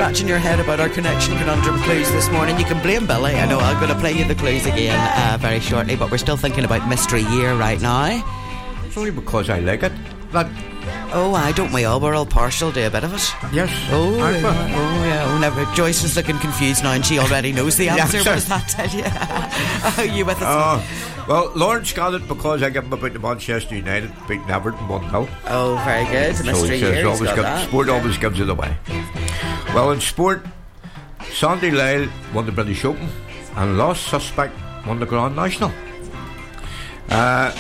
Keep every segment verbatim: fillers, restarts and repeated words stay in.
scratching your head about our connection conundrum clues this morning, you can blame Billy. I know I'm going to play you the clues again uh, very shortly, but we're still thinking about Mystery Year right now. It's only because I like it. That. Oh, I don't we all? We're all partial to a bit of it. Yes. Oh, I, yeah. Oh, yeah. Oh, never. Joyce is looking confused now, and she already knows the answer. Yes, what does that tell you? Are you with us? Oh, well, Lawrence got it because I gave him about the Manchester United beating Everton one nil. Oh, very good. So Mystery he says Year. always He's got give, that. sport always gives it away. Well, in sport, Sandy Lyle won the British Open and Lost Suspect won the Grand National. Uh,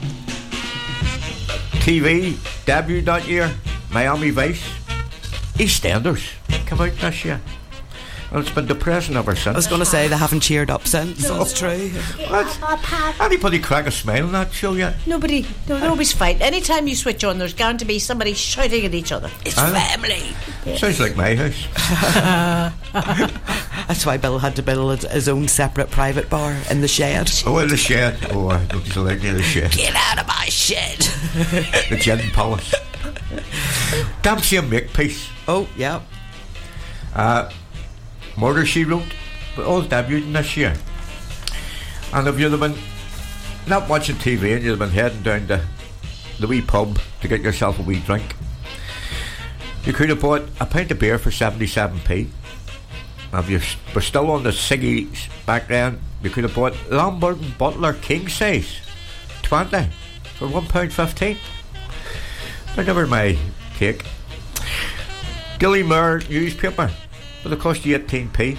T V debut that year, Miami Vice. EastEnders come out this year. And it's been depressing ever since. I was going to say they haven't cheered up since. No. That's true. What? Anybody crack a smile on that show yet? Nobody. No, nobody's fight. Anytime you switch on, there's going to be somebody shouting at each other. It's I know. family. Yeah. Sounds like my house. That's why Bill had to build his own separate private bar in the shed. Oh, in the shed. Oh, I don't like near the shed. Get out of my shed. The Gin Palace. Dempsey and Makepeace. Oh, yeah. Uh, Murder, She Wrote, but all debuting this year. And if you'd have been not watching T V and you'd have been heading down to the wee pub to get yourself a wee drink, you could have bought a pint of beer for seventy-seven p. If you were still on the ciggies back then, you could have bought Lombard and Butler King Size twenty for one pound fifteen. But never my cake. Gillymere newspaper, but it cost you eighteen p.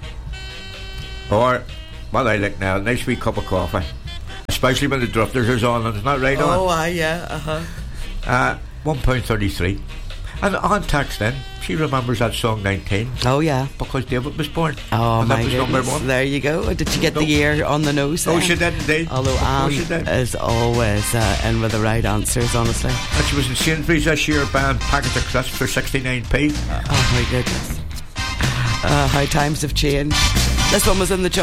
Or what I like now, a nice wee cup of coffee, especially when the Drifters is on, and it's not right on. Oh, aye, yeah, uh-huh. Uh, one pound thirty-three. And on text then, she remembers that song nineteen. Oh, yeah. Because David was born. Oh, and my that was goodness. number one. There you go. Did you get No. the year on the nose Oh, there? she did indeed. Although Anne she did. is always uh, in with the right answers, honestly. And she was in Sainsbury's this year buying packets of crisps for sixty-nine p. Oh, my goodness. Uh, how times have changed. This one was in the